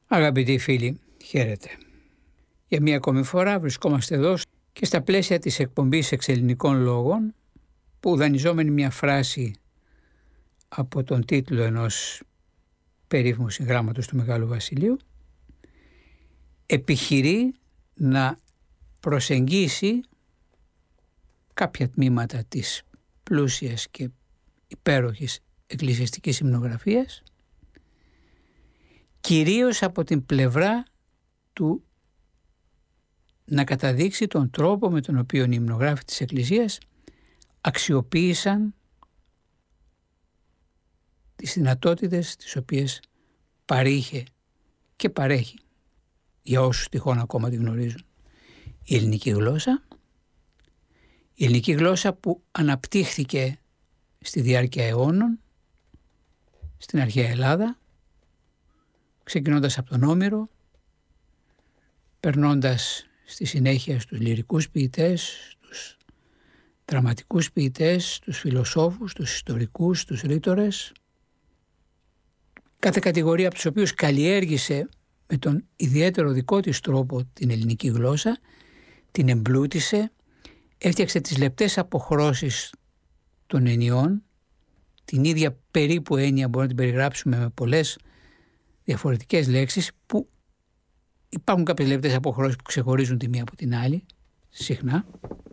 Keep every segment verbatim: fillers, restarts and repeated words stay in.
Αγαπητοί φίλοι, χαίρετε. Για μία ακόμη φορά βρισκόμαστε εδώ και στα πλαίσια της εκπομπής Εξελληνικών Λόγων, που δανειζόμενη μια φράση από τον τίτλο ενός περίφημου συγγράμματος του Μεγάλου Βασιλείου, επιχειρεί να προσεγγίσει κάποια τμήματα της πλούσιας και υπέροχης εκκλησιαστικής υμνογραφίας, κυρίως από την πλευρά του να καταδείξει τον τρόπο με τον οποίο οι υμνογράφοι της Εκκλησίας αξιοποίησαν τις δυνατότητες τις οποίες παρήχε και παρέχει, για όσους τυχόν ακόμα τη γνωρίζουν, η ελληνική γλώσσα. Η ελληνική γλώσσα που αναπτύχθηκε στη διάρκεια αιώνων στην αρχαία Ελλάδα, ξεκινώντας από τον Όμηρο, περνώντας στη συνέχεια στους λυρικούς ποιητές, στους δραματικούς ποιητές, τους φιλοσόφους, τους ιστορικούς, τους ρήτορες. Κάθε κατηγορία από τους οποίους καλλιέργησε με τον ιδιαίτερο δικό της τρόπο την ελληνική γλώσσα, την εμπλούτησε, έφτιαξε τις λεπτές αποχρώσεις των ενιών, την ίδια περίπου έννοια μπορούμε να την περιγράψουμε με πολλές διαφορετικές λέξεις, που υπάρχουν κάποιες λεπτές αποχρώσεις που ξεχωρίζουν τη μία από την άλλη, συχνά.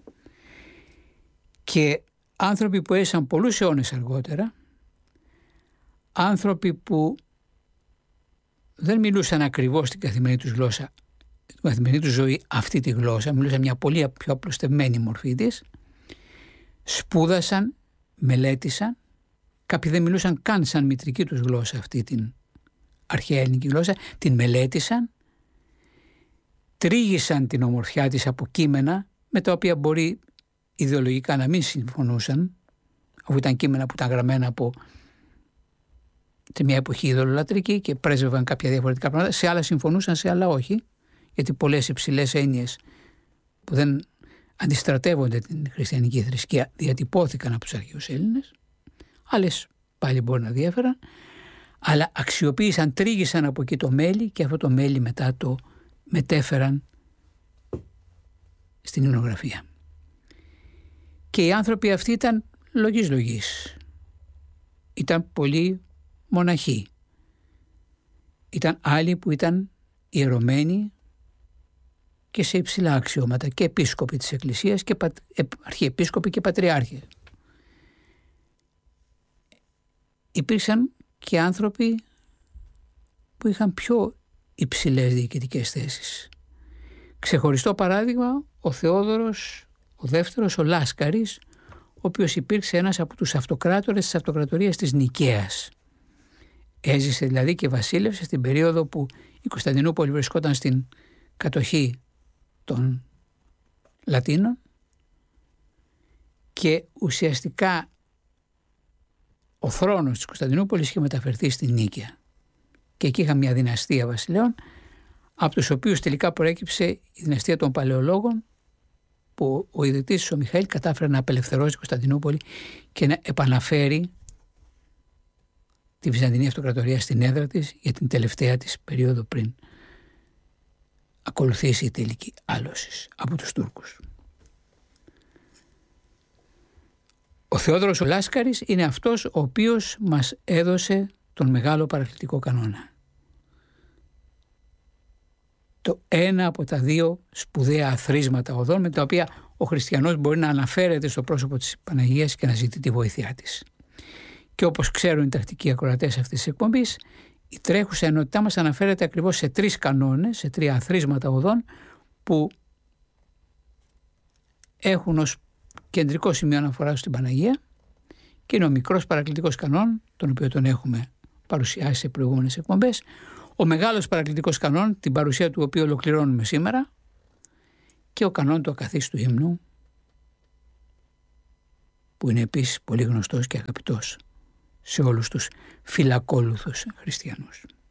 Και άνθρωποι που έζησαν πολλούς αιώνες αργότερα, άνθρωποι που δεν μιλούσαν ακριβώς στην καθημερινή τους γλώσσα, στην καθημερινή τους ζωή αυτή τη γλώσσα, μιλούσαν μια πολύ πιο απλουστευμένη μορφή της, σπούδασαν, μελέτησαν, κάποιοι δεν μιλούσαν καν σαν μητρική τους γλώσσα αυτή την αρχαία ελληνική γλώσσα, την μελέτησαν, τρίγησαν την ομορφιά της από κείμενα με τα οποία μπορεί ιδεολογικά να μην συμφωνούσαν, αφού ήταν κείμενα που ήταν γραμμένα από σε μια εποχή ειδωλολατρική και πρέσβευαν κάποια διαφορετικά πράγματα. Σε άλλα συμφωνούσαν, σε άλλα όχι, γιατί πολλές υψηλές έννοιες που δεν αντιστρατεύονται την χριστιανική θρησκεία διατυπώθηκαν από τους αρχαίους Έλληνες. Άλλες πάλι μπορεί να διέφεραν, αλλά αξιοποίησαν, τρίγησαν από εκεί το μέλι και αυτό το μέλι μετά το μετέφεραν στην υμνογραφία. Και οι άνθρωποι αυτοί ήταν λογής λογής. Ήταν πολύ μοναχοί. Ήταν άλλοι που ήταν ιερωμένοι και σε υψηλά αξιώματα, και επίσκοποι της Εκκλησίας και πατ... αρχιεπίσκοποι και πατριάρχες. Υπήρξαν και άνθρωποι που είχαν πιο υψηλές διοικητικές θέσεις. Ξεχωριστό παράδειγμα, ο Θεόδωρος ο δεύτερος, ο Λάσκαρης, ο οποίος υπήρξε ένας από τους αυτοκράτορες της αυτοκρατορίας της Νικαίας. Έζησε δηλαδή και βασίλευσε στην περίοδο που η Κωνσταντινούπολη βρισκόταν στην κατοχή των Λατίνων και ουσιαστικά ο θρόνος της Κωνσταντινούπολης είχε μεταφερθεί στην Νίκαια. Και εκεί είχα μια δυναστεία βασιλέων, από τους οποίους τελικά προέκυψε η δυναστεία των Παλαιολόγων, που ο ιδρυτής ο Μιχαήλ κατάφερε να απελευθερώσει την Κωνσταντινούπολη και να επαναφέρει τη Βυζαντινή Αυτοκρατορία στην έδρα της για την τελευταία της περίοδο πριν ακολουθήσει η τελική άλωση από τους Τούρκους. Ο Θεόδωρος ο Λάσκαρης είναι αυτός ο οποίος μας έδωσε τον μεγάλο παρακλητικό κανόνα. Το ένα από τα δύο σπουδαία αθροίσματα οδών με τα οποία ο χριστιανός μπορεί να αναφέρεται στο πρόσωπο της Παναγίας και να ζητεί τη βοήθειά της. Και όπως ξέρουν οι τακτικοί ακροατές αυτής της εκπομπής, η τρέχουσα ενότητά μας αναφέρεται ακριβώς σε τρεις κανόνες, σε τρία αθροίσματα οδών που έχουν ως κεντρικό σημείο αναφορά στην Παναγία, και είναι ο μικρός παρακλητικός κανόν, τον οποίο τον έχουμε παρουσιάσει σε προηγούμενες εκπομπές, ο μεγάλος παρακλητικός κανόν, την παρουσία του οποίου ολοκληρώνουμε σήμερα, και ο κανόν του ακαθίστου ύμνου, που είναι επίσης πολύ γνωστός και αγαπητός σε όλους τους φιλακόλουθους χριστιανούς.